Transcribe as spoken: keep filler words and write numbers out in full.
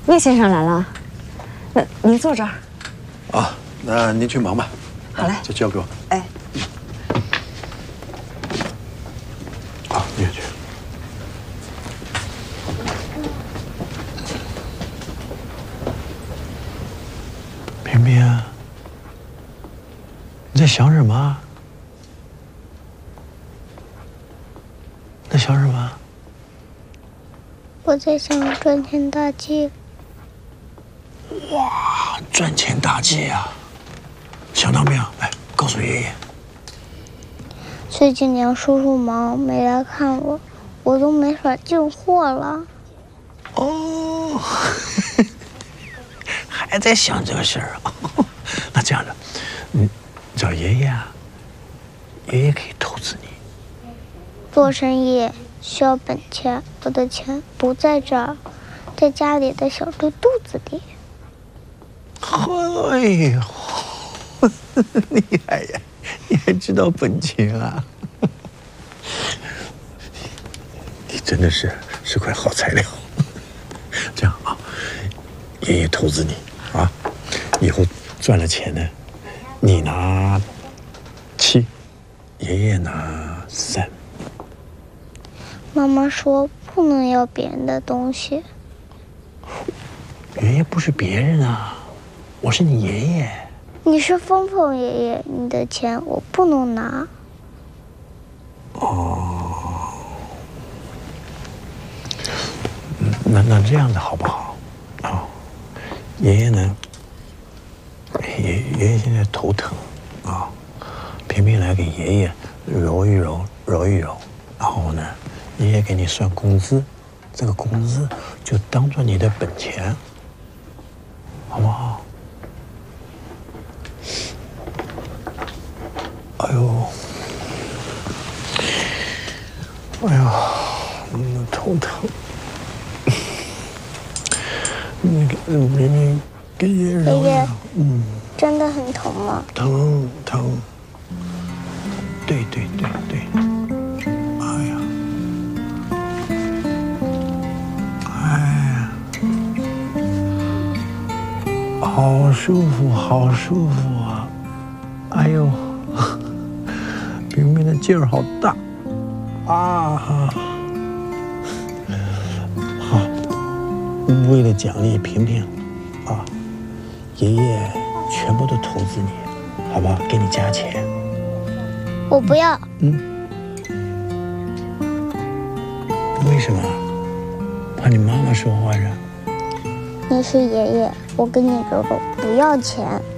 聂先生来了，那您坐这儿。 啊，那您去忙吧。 好嘞， 就交给我。 哎， 好，你也去。萍萍啊，你在想什么？在想什么？ 我在想赚钱大计。 哇，赚钱大计啊！想到没有？哎，告诉爷爷。 最近梁叔叔忙，没来看我，我都没法进货了。 哦，还在想这个事儿啊？那这样的，你找爷爷啊，爷爷可以投资你。 做生意需要本钱，我的钱不在这儿，在家里的小猪肚子里。 哎呦，厉害呀！你还知道本钱啊？你真的是是块好材料。这样啊，爷爷投资你啊，以后赚了钱呢，你拿七，爷爷拿三。 妈妈说不能要别人的东西。 爷爷不是别人啊，我是你爷爷。 你是峰峰爷爷，你的钱我不能拿。 哦，那那这样子好不好？啊、哦，爷爷呢？爷爷爷现在头疼啊，萍萍来给爷爷揉一揉，揉一揉，然后呢，爷爷给你算工资，这个工资就当做你的本钱，好不好？哎呦，哎呦，嗯，头疼。你给明明给爷爷揉揉，嗯， 真的很疼吗？ 疼疼。对对对对。哎呀，哎呀，好舒服，好舒服啊！哎呦。萍萍的劲儿好大，啊！好，为了奖励萍萍，啊，爷爷全部都投资你，好不好？给你加钱。 我不要。 嗯。为什么？怕你妈妈说话呀？ 你是爷爷，我跟你哥哥不要钱。